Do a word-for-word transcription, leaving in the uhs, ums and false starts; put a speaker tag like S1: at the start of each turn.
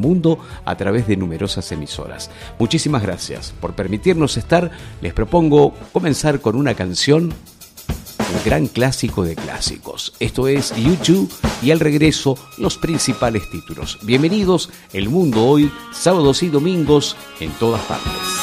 S1: mundo a través de numerosas emisoras. Muchísimas gracias por permitirnos estar. Les propongo comenzar con una canción, un gran clásico de clásicos. Esto es U dos y al regreso los principales títulos. Bienvenidos, El Mundo Hoy, sábados y domingos en todas partes.